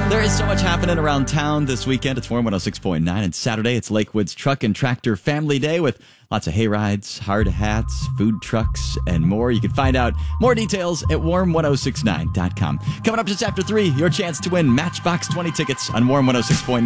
There is so much happening around town this weekend. It's Warm 106.9, and Saturday it's Lakewood's Truck and Tractor Family Day with lots of hay rides, hard hats, food trucks, and more. You can find out more details at warm1069.com. Coming up just after 3, your chance to win Matchbox 20 tickets on Warm 106.9.